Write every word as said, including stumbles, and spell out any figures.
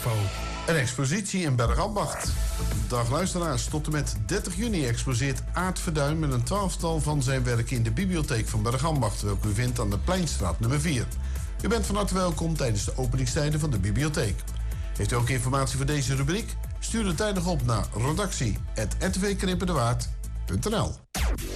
Expo. Een expositie in Bergambacht. Dag luisteraars, tot en met dertig juni exposeert Aart Verduin met een twaalftal van zijn werken in de bibliotheek van Bergambacht, welke u vindt aan de Pleinstraat nummer vier. U bent van harte welkom tijdens de openingstijden van de bibliotheek. Heeft u ook informatie voor deze rubriek? Stuur het tijdig op naar redactie apenstaartje r t v knippendewaard punt n l.